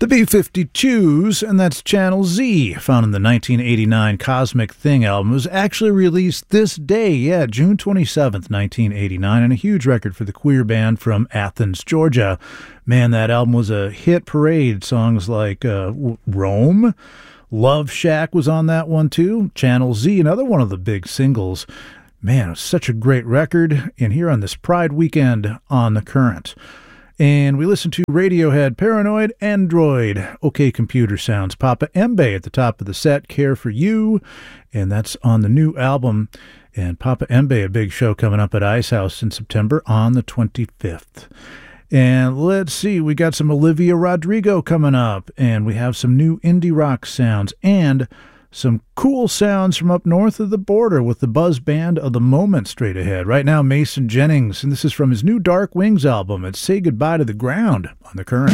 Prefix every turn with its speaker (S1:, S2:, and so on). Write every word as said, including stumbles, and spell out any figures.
S1: The B fifty-twos, and that's Channel Z, found in the nineteen eighty-nine Cosmic Thing album, was actually released this day, yeah, June twenty-seventh, nineteen eighty-nine, and a huge record for the queer band from Athens, Georgia. Man, that album was a hit parade. Songs like uh, Rome, Love Shack was on that one too, Channel Z, another one of the big singles. Man, it was such a great record, and here on this Pride weekend on The Current. And we listened to Radiohead, Paranoid Android, OK Computer Sounds, Papa Embe at the top of the set, Care for You, and that's on the new album. And Papa Embe, a big show coming up at Ice House in September on the twenty-fifth. And let's see, we got some Olivia Rodrigo coming up, and we have some new indie rock sounds, and some cool sounds from up north of the border with the buzz band of the moment straight ahead. Right now, Mason Jennings, and this is from his new Dark Wings album. It's Say Goodbye to the Ground on The Current.